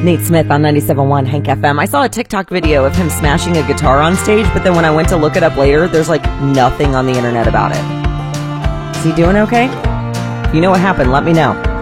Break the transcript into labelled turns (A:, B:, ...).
A: Nate Smith on 97.1 Hank FM. I saw a TikTok video of him smashing a guitar on stage, but then when I went to look it up later, there's like nothing on the internet about it. Is he doing okay? If you know what happened, let me know.